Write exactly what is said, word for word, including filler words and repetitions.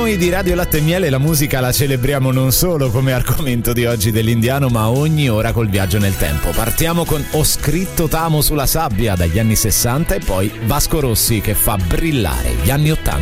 Noi di Radio Latte e Miele la musica la celebriamo non solo come argomento di oggi dell'Indiano, ma ogni ora col viaggio nel tempo. Partiamo con Ho scritto t'amo sulla sabbia dagli anni sessanta e poi Vasco Rossi che fa brillare gli anni ottanta.